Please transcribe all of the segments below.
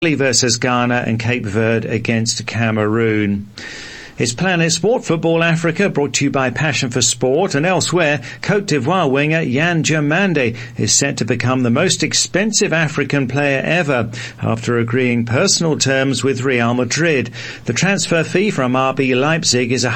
versus Ghana and Cape Verde against Cameroon. It's Planet Sport Football Africa, brought to you by Passion for Sport. And elsewhere, Cote d'Ivoire winger Yan Diomande is set to become the most expensive African player ever after agreeing personal terms with Real Madrid. The transfer fee from RB Leipzig is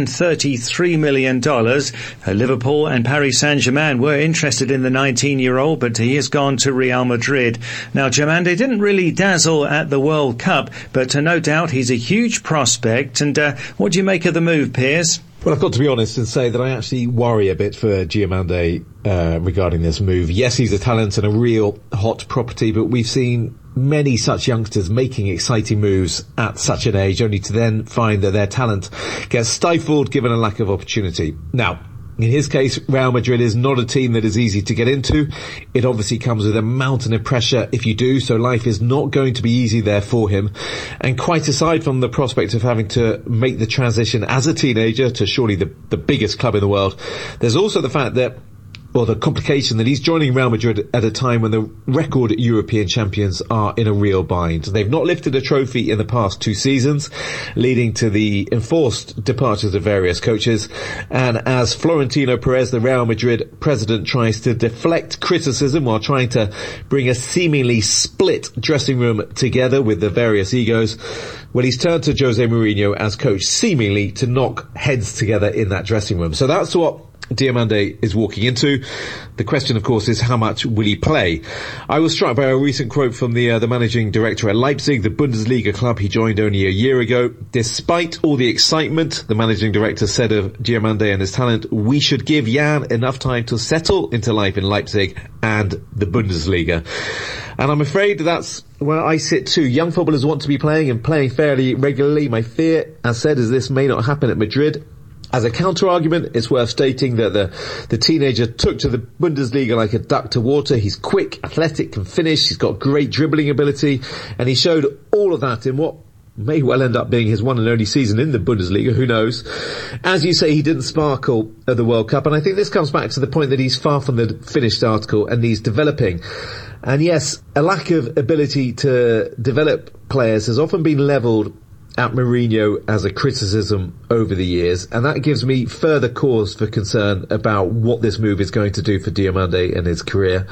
$133 million. Liverpool and Paris Saint-Germain were interested in the 19-year-old, but he has gone to Real Madrid. Now, Diomande didn't really dazzle at the World Cup, but no doubt he's a huge prospect. And what do you make of the move, Piers? Well, I've got to be honest and say that I actually worry a bit for Diomande regarding this move. Yes, he's a talent and a real hot property, but we've seen many such youngsters making exciting moves at such an age, only to then find that their talent gets stifled given a lack of opportunity. Now, in his case, Real Madrid is not a team that is easy to get into. It obviously comes with a mountain of pressure if you do, so life is not going to be easy there for him. And quite aside from the prospect of having to make the transition as a teenager to surely the biggest club in the world, there's also the fact that, or the complication that he's joining Real Madrid at a time when the record European champions are in a real bind. They've not lifted a trophy in the past 2 seasons, leading to the enforced departures of various coaches. And as Florentino Perez, the Real Madrid president, tries to deflect criticism while trying to bring a seemingly split dressing room together with the various egos, well, he's turned to Jose Mourinho as coach, seemingly to knock heads together in that dressing room. So that's what Diomande is walking into. The question, of course, is how much will he play? I was struck by a recent quote from the managing director at Leipzig, the Bundesliga club he joined only a year ago. Despite all the excitement, the managing director said of Diomande and his talent, we should give Yan enough time to settle into life in Leipzig and the Bundesliga. And I'm afraid that's where I sit too. Young footballers want to be playing and playing fairly regularly. My fear, as said, is this may not happen at Madrid. As a counter-argument, it's worth stating that the teenager took to the Bundesliga like a duck to water. He's quick, athletic, can finish. He's got great dribbling ability. And he showed all of that in what may well end up being his one and only season in the Bundesliga. Who knows? As you say, he didn't sparkle at the World Cup. And I think this comes back to the point that he's far from the finished article and he's developing. And yes, a lack of ability to develop players has often been levelled at Mourinho as a criticism over the years, and that gives me further cause for concern about what this move is going to do for Diomande and his career.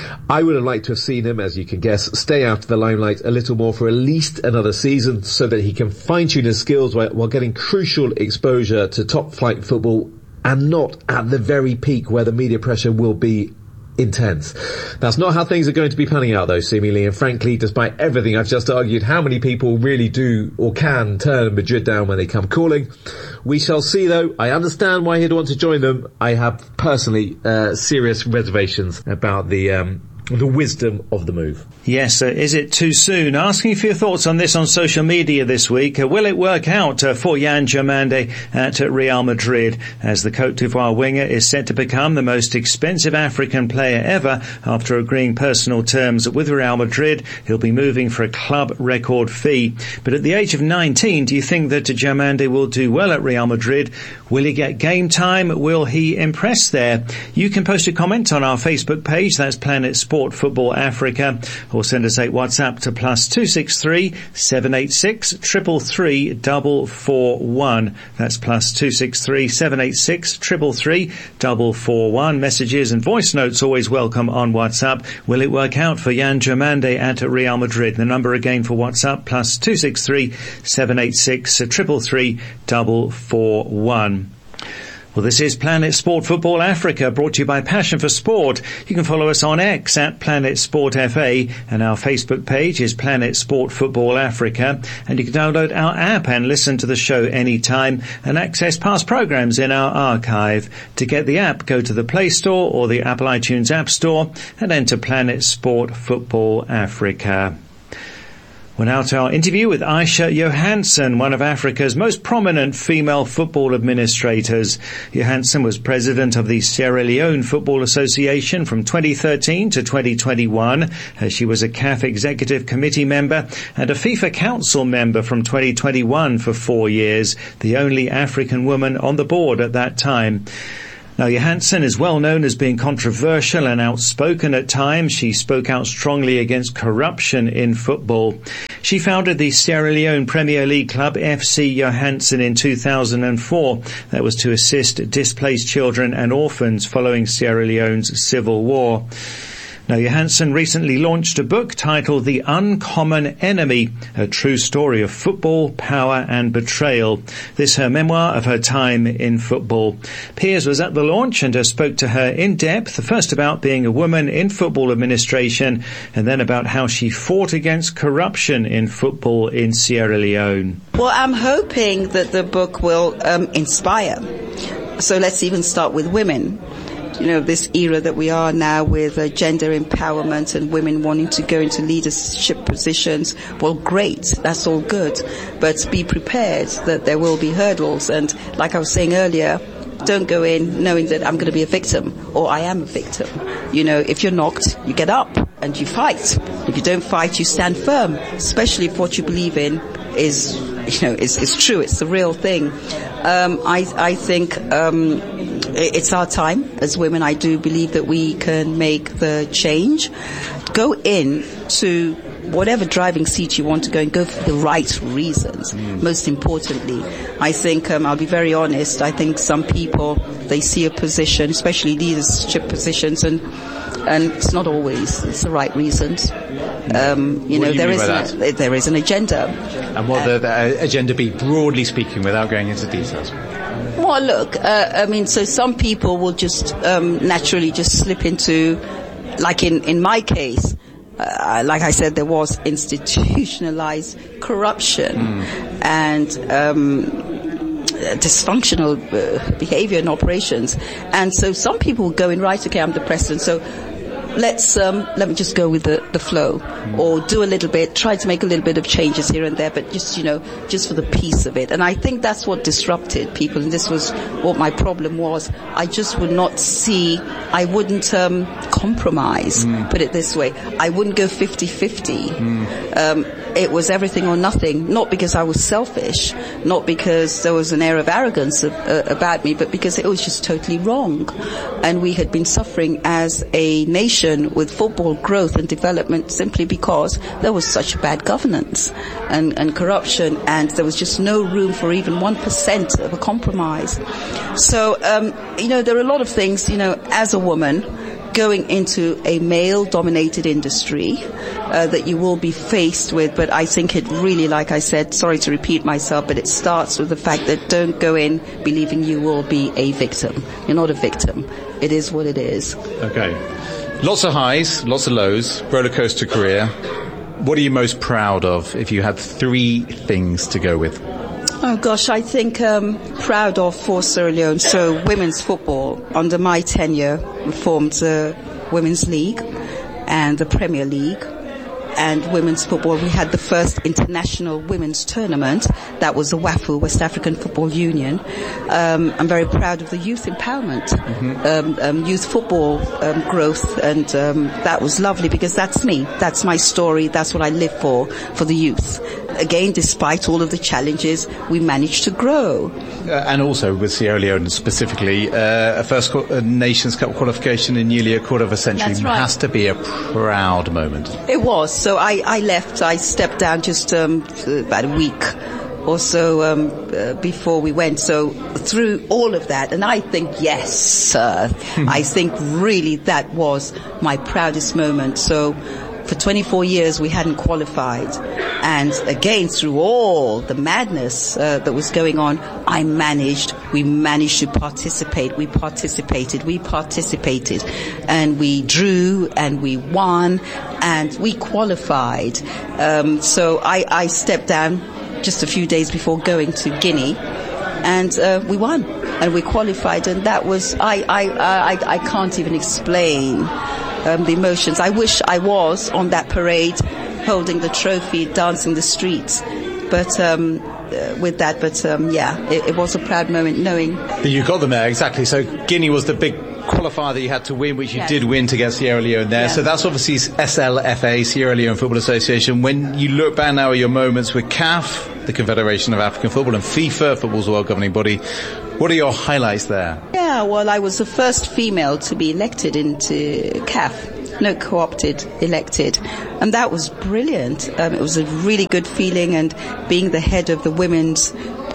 I would have liked to have seen him, as you can guess, stay out of the limelight a little more for at least another season so that he can fine-tune his skills while getting crucial exposure to top-flight football and not at the very peak where the media pressure will be intense. That's not how things are going to be panning out, though, seemingly, and frankly, despite everything I've just argued, how many people really do or can turn Madrid down when they come calling? We shall see, though. I understand why he'd want to join them. I have personally serious reservations about the wisdom of the move. Yes, is it too soon? Asking for your thoughts on this on social media this week. Will it work out for Yan Diomande at Real Madrid, as the Cote d'Ivoire winger is set to become the most expensive African player ever after agreeing personal terms with Real Madrid? He'll be moving for a club record fee. But at the age of 19, do you think that Diomande will do well at Real Madrid? Will he get game time? Will he impress there? You can post a comment on our Facebook page. That's Planet Sport Football Africa, or send us a WhatsApp to +263 786 333 441. That's +263 786 333 441. Messages and voice notes always welcome on WhatsApp. Will it work out for Yan Diomande at Real Madrid? The number again for WhatsApp, +263 786 333 441. Well, this is Planet Sport Football Africa, brought to you by Passion for Sport. You can follow us on X at Planet Sport FA, and our Facebook page is Planet Sport Football Africa. And you can download our app and listen to the show anytime and access past programs in our archive. To get the app, go to the Play Store or the Apple iTunes App Store and enter Planet Sport Football Africa. We're now to our interview with Aisha Johansson, one of Africa's most prominent female football administrators. Johansson was president of the Sierra Leone Football Association from 2013 to 2021. She was a CAF Executive Committee member and a FIFA Council member from 2021 for 4 years, the only African woman on the board at that time. Now, Johansson is well known as being controversial and outspoken at times. She spoke out strongly against corruption in football. She founded the Sierra Leone Premier League club FC Johansson in 2004. That was to assist displaced children and orphans following Sierra Leone's civil war. Now, Johansson recently launched a book titled The Uncommon Enemy, a true story of football, power and betrayal. This her memoir of her time in football. Piers was at the launch and spoke to her in depth, first about being a woman in football administration and then about how she fought against corruption in football in Sierra Leone. Well, I'm hoping that the book will inspire. So let's even start with women. You know, this era that we are now with gender empowerment and women wanting to go into leadership positions, well, great, that's all good. But be prepared that there will be hurdles. And like I was saying earlier, don't go in knowing that I'm going to be a victim or I am a victim. You know, if you're knocked, you get up and you fight. If you don't fight, you stand firm, especially if what you believe in is, you know, is true. It's the real thing. I think it's our time as women. I do believe that we can make the change. Go in to whatever driving seat you want to go and go for the right reasons. Most importantly, I think, I'll be very honest, I think some people, they see a position, especially leadership positions, and it's not always it's the right reasons. There is an agenda. And what the agenda be, broadly speaking, without going into details? Well, look, so some people will just naturally just slip into, like in my case, like I said, there was institutionalized corruption and dysfunctional behavior and operations. And so some people will go in, right, okay, I'm the president, so let me just go with the flow, or do a little bit, try to make a little bit of changes here and there, but just for the peace of it. And I think that's what disrupted people, and this was what my problem was. I just would not see, I wouldn't compromise, put it this way. I wouldn't go 50-50. It was everything or nothing, not because I was selfish, not because there was an air of arrogance about me, but because it was just totally wrong. And we had been suffering as a nation with football growth and development simply because there was such bad governance and corruption, and there was just no room for even 1% of a compromise. So, there are a lot of things, as a woman, going into a male-dominated industry that you will be faced with, but I think it really, like I said, sorry to repeat myself, but it starts with the fact that don't go in believing you will be a victim. You're not a victim. It is what it is. Okay. Lots of highs, lots of lows, roller coaster career. What are you most proud of if you had 3 things to go with? Oh gosh, I think proud of for Sierra Leone. So women's football, under my tenure, we formed the Women's League and the Premier League. And women's football, we had the first international women's tournament. That was the WAFU, West African Football Union. I'm very proud of the youth empowerment, youth football growth, and that was lovely because that's me. That's my story. That's what I live for the youth. Again, despite all of the challenges, we managed to grow. And also with Sierra Leone specifically, a first Nations Cup qualification in nearly a quarter of a century. That's right. Has to be a proud moment. It was. So I left. I stepped down just about a week or so before we went. So through all of that, and I think, yes, I think really that was my proudest moment. So for 24 years we hadn't qualified, and again through all the madness that was going on, we managed to participate. We participated, and we drew and we won and we qualified. So I stepped down just a few days before going to Guinea, and we won and we qualified, and that was I can't even explain the emotions. I wish I was on that parade holding the trophy, dancing the streets, but it was a proud moment knowing you got them there. Exactly. So Guinea was the big qualifier that you had to win, which you did win to get Sierra Leone there. So that's obviously SLFA, Sierra Leone Football Association. When you look back now at your moments with CAF, the Confederation of African Football, and FIFA, football's world governing body, what are your highlights there? Yeah, Yeah, well, I was the first female to be elected into CAF. No, co-opted, elected. And that was brilliant. It was a really good feeling, and being the head of the women's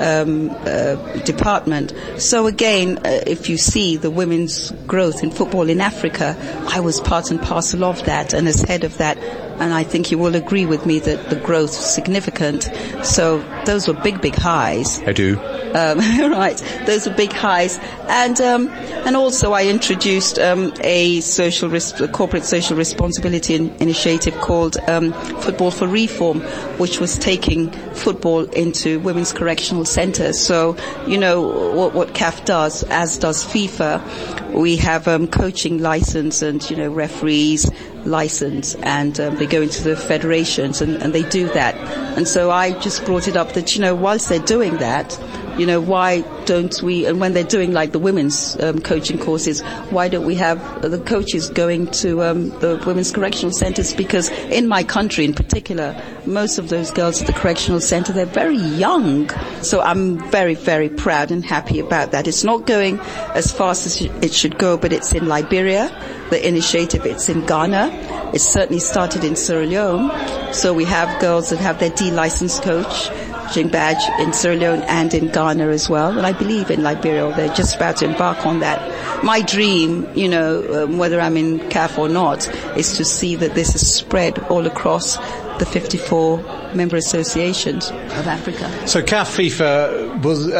department. So again, if you see the women's growth in football in Africa, I was part and parcel of that, and as head of that. And I think you will agree with me that the growth was significant. So those were big highs. I do. Right. Those were big highs. And also I introduced a corporate social responsibility initiative called Football for Reform, which was taking football into women's correctional centres. So, you know, what CAF does, as does FIFA, we have coaching license and, you know, referees license, and they go into the federations and they do that. And so I just brought it up that, you know, whilst they're doing that, you know, why don't we, and when they're doing like the women's coaching courses, why don't we have the coaches going to the women's correctional centres? Because in my country in particular, most of those girls at the correctional centre, they're very young. So I'm very, very proud and happy about that. It's not going as fast as it should go, but it's in Liberia. The initiative, it's in Ghana. It certainly started in Sierra Leone. So we have girls that have their D-licensed coach badge in Sierra Leone and in Ghana as well. And I believe in Liberia, they're just about to embark on that. My dream, you know, whether I'm in CAF or not, is to see that this is spread all across the 54 member associations of Africa. So CAF FIFA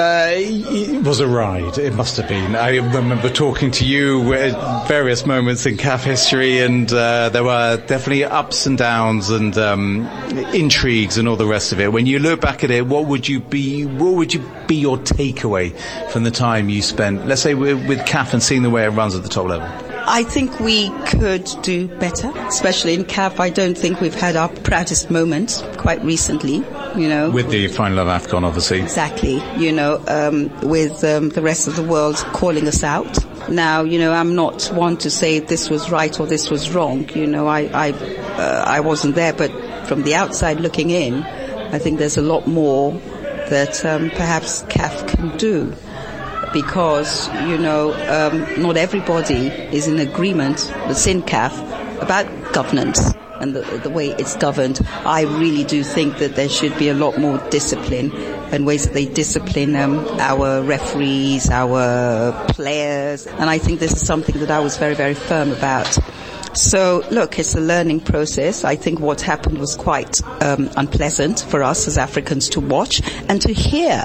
was a ride. It must have been. I remember talking to you at various moments in CAF history, and there were definitely ups and downs and intrigues and all the rest of it. When you look back at it, what would you be your takeaway from the time you spent, let's say, with CAF and seeing the way it runs at the top level? I think we could do better, especially in CAF. I don't think we've had our proudest moment quite recently, you know. With the final of AFCON, obviously. Exactly, you know, with the rest of the world calling us out. Now, you know, I'm not one to say this was right or this was wrong. You know, I wasn't there, but from the outside looking in, I think there's a lot more that perhaps CAF can do. Because, you know, not everybody is in agreement that's in CAF about governance and the way it's governed. I really do think that there should be a lot more discipline and ways that they discipline our referees, our players. And I think this is something that I was very, very firm about. So, look, it's a learning process. I think what happened was quite unpleasant for us as Africans to watch and to hear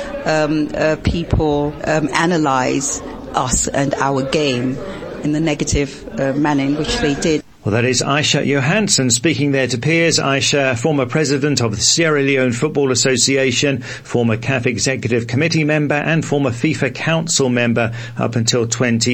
people analyze us and our game in the negative manner in which they did. Well, that is Aisha Johansson speaking there to peers. Aisha, former president of the Sierra Leone Football Association, former CAF Executive Committee member and former FIFA Council member up until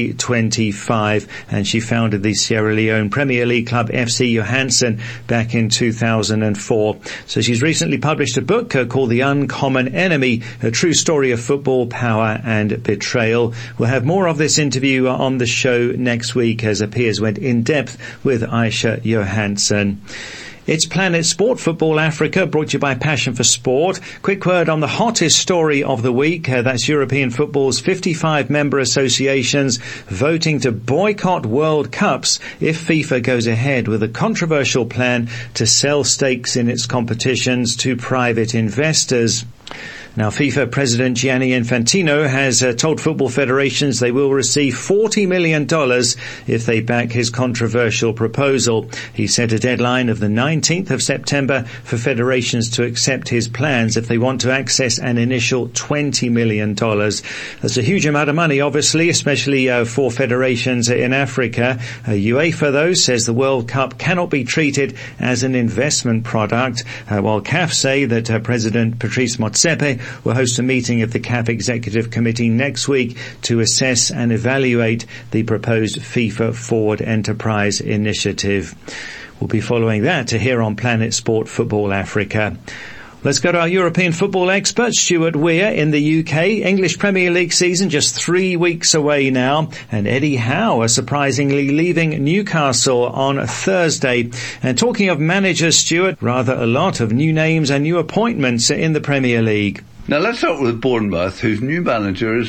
2025. And she founded the Sierra Leone Premier League club FC Johansson back in 2004. So she's recently published a book called The Uncommon Enemy, a true story of football, power and betrayal. We'll have more of this interview on the show next week as peers went in depth with Aisha Johansson. It's Planet Sport Football Africa, brought to you by Passion for Sport. Quick word on the hottest story of the week. That's European football's 55 member associations voting to boycott World Cups if FIFA goes ahead with a controversial plan to sell stakes in its competitions to private investors. Now, FIFA President Gianni Infantino has told football federations they will receive $40 million if they back his controversial proposal. He set a deadline of the 19th of September for federations to accept his plans if they want to access an initial $20 million. That's a huge amount of money, obviously, especially for federations in Africa. UEFA, though, says the World Cup cannot be treated as an investment product, while CAF say that President Patrice Motsepe will host a meeting of the CAF Executive Committee next week to assess and evaluate the proposed FIFA Forward Enterprise Initiative. We'll be following that here on Planet Sport Football Africa. Let's go to our European football expert, Stuart Weir in the UK. English Premier League season just 3 weeks away now. And Eddie Howe surprisingly leaving Newcastle on Thursday. And talking of managers, Stuart, rather a lot of new names and new appointments in the Premier League. Now let's start with Bournemouth, whose new manager is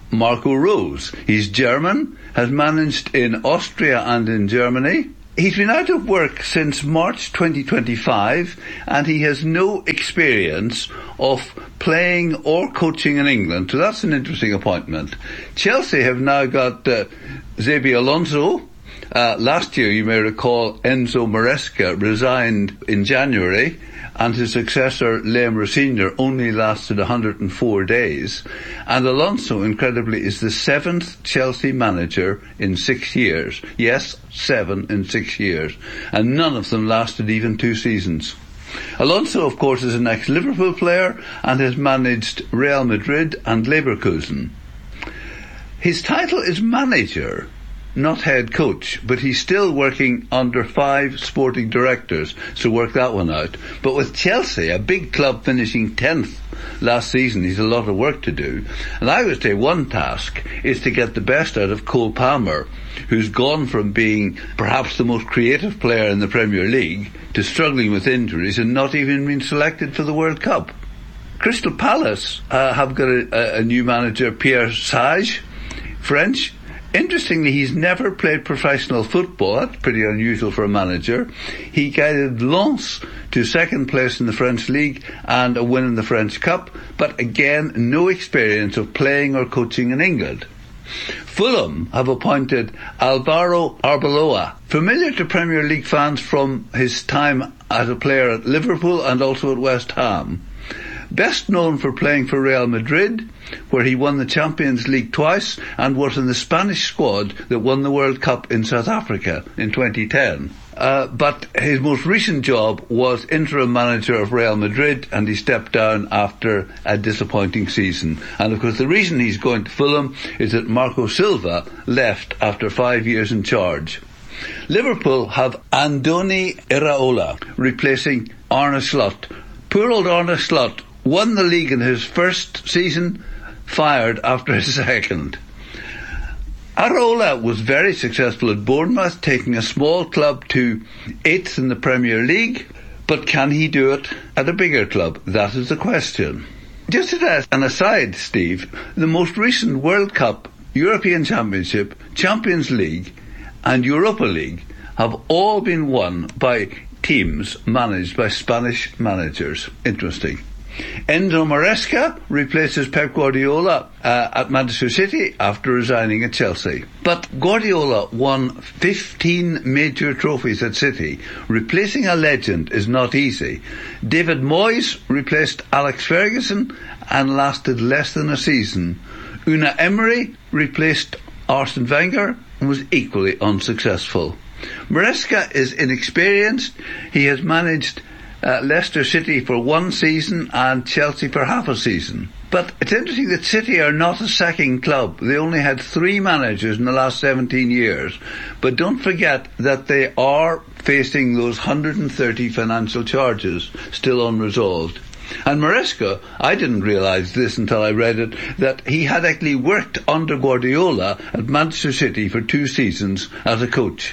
Marco Rose. He's German, has managed in Austria and in Germany. He's been out of work since March 2025, and he has no experience of playing or coaching in England, so that's an interesting appointment. Chelsea have now got Xabi Alonso. Last year, you may recall, Enzo Maresca resigned in January, and his successor, Liam Rosenior, only lasted 104 days. And Alonso, incredibly, is the 7th Chelsea manager in 6 years. Yes, 7 in 6 years. And none of them lasted even 2 seasons. Alonso, of course, is an ex-Liverpool player and has managed Real Madrid and Leverkusen. His title is manager, not head coach, but he's still working under 5 sporting directors, so work that one out. But with Chelsea, a big club, finishing 10th last season, he's a lot of work to do. And I would say one task is to get the best out of Cole Palmer, who's gone from being perhaps the most creative player in the Premier League to struggling with injuries and not even being selected for the World Cup. Crystal Palace have got a new manager, Pierre Sage, French. Interestingly, he's never played professional football. That's pretty unusual for a manager. He guided Lens to 2nd place in the French League and a win in the French Cup, but again, no experience of playing or coaching in England. Fulham have appointed Alvaro Arbeloa, familiar to Premier League fans from his time as a player at Liverpool and also at West Ham. Best known for playing for Real Madrid, where he won the Champions League twice and was in the Spanish squad that won the World Cup in South Africa in 2010. But his most recent job was interim manager of Real Madrid, and he stepped down after a disappointing season. And of course the reason he's going to Fulham is that Marco Silva left after 5 years in charge. Liverpool have Andoni Iraola replacing Arne Slot. Poor old Arne Slot won the league in his first season, fired after his second. Iraola was very successful at Bournemouth, taking a small club to 8th in the Premier League, but can he do it at a bigger club? That is the question. Just as an aside, Steve, the most recent World Cup, European Championship, Champions League and Europa League have all been won by teams managed by Spanish managers. Interesting. Enzo Maresca replaces Pep Guardiola at Manchester City after resigning at Chelsea. But Guardiola won 15 major trophies at City. Replacing a legend is not easy. David Moyes replaced Alex Ferguson and lasted less than a season. Unai Emery replaced Arsene Wenger and was equally unsuccessful. Maresca is inexperienced. He has managed Leicester City for 1 season and Chelsea for half a season. But it's interesting that City are not a sacking club. They only had 3 managers in the last 17 years. But don't forget that they are facing those 130 financial charges still unresolved. And Maresca, I didn't realise this until I read it, that he had actually worked under Guardiola at Manchester City for 2 seasons as a coach.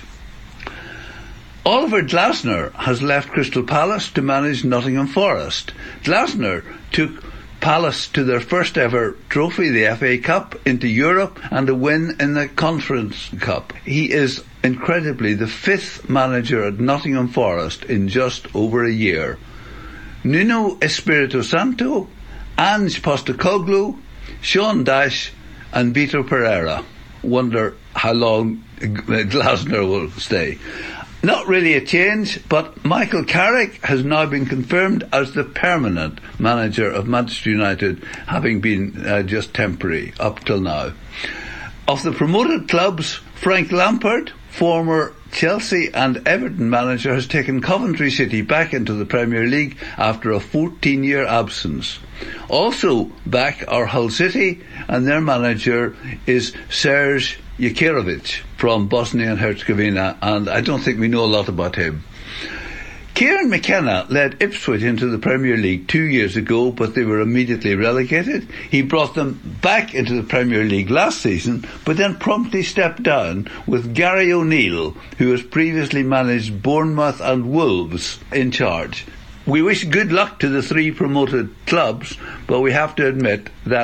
Oliver Glasner has left Crystal Palace to manage Nottingham Forest. Glasner took Palace to their first ever trophy, the FA Cup, into Europe and a win in the Conference Cup. He is incredibly the 5th manager at Nottingham Forest in just over a year. Nuno Espirito Santo, Ange Postecoglou, Sean Dyche and Vitor Pereira. Wonder how long Glasner will stay. Not really a change, but Michael Carrick has now been confirmed as the permanent manager of Manchester United, having been just temporary up till now. Of the promoted clubs, Frank Lampard, former Chelsea and Everton manager, has taken Coventry City back into the Premier League after a 14-year absence. Also back are Hull City, and their manager is Serge Jakirovic from Bosnia and Herzegovina, and I don't think we know a lot about him. Kieran McKenna led Ipswich into the Premier League 2 years ago, but they were immediately relegated. He brought them back into the Premier League last season, but then promptly stepped down with Gary O'Neill, who has previously managed Bournemouth and Wolves, in charge. We wish good luck to the 3 promoted clubs, but we have to admit that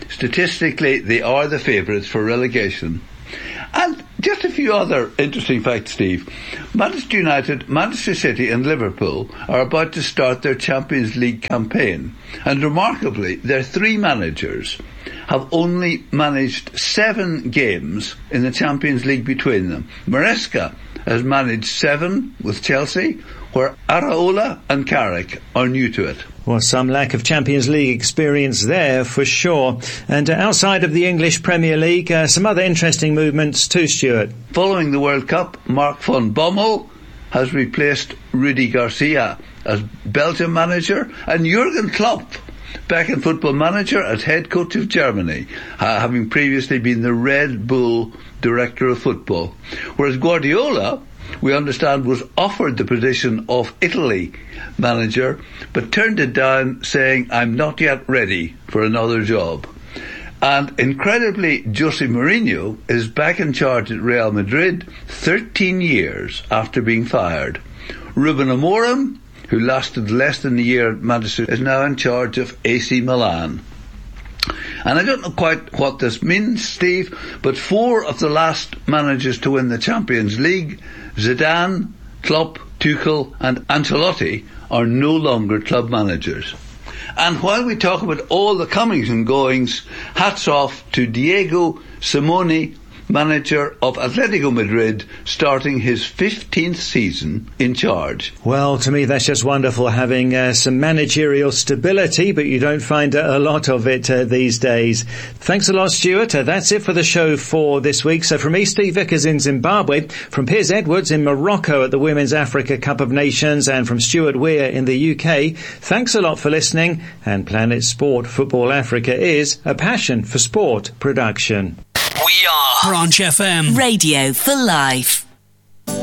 Statistically, they are the favourites for relegation. And just a few other interesting facts, Steve. Manchester United, Manchester City and Liverpool are about to start their Champions League campaign. And remarkably, their three managers have only managed 7 games in the Champions League between them. Maresca has managed 7 with Chelsea, where Araola and Carrick are new to it. Well, some lack of Champions League experience there for sure. And outside of the English Premier League, some other interesting movements too, Stuart. Following the World Cup, Mark van Bommel has replaced Rudi Garcia as Belgium manager, and Jurgen Klopp back in Football Manager as head coach of Germany, having previously been the Red Bull director of football. Whereas Guardiola, we understand, was offered the position of Italy manager, but turned it down, saying, "I'm not yet ready for another job." And incredibly, Jose Mourinho is back in charge at Real Madrid 13 years after being fired. Ruben Amorim, who lasted less than a year at Manchester, is now in charge of AC Milan. And I don't know quite what this means, Steve, but 4 of the last managers to win the Champions League, Zidane, Klopp, Tuchel and Ancelotti, are no longer club managers. And while we talk about all the comings and goings, hats off to Diego Simeone, manager of Atletico Madrid, starting his 15th season in charge. Well, to me that's just wonderful, having some managerial stability, but you don't find a lot of it these days. Thanks a lot, Stuart. That's it for the show for this week. So from me, Steve Vickers in Zimbabwe, from Piers Edwards in Morocco at the Women's Africa Cup of Nations, and from Stuart Weir in the UK, thanks a lot for listening. And Planet Sport Football Africa is a passion for sport production. We are Branch FM. Radio for life.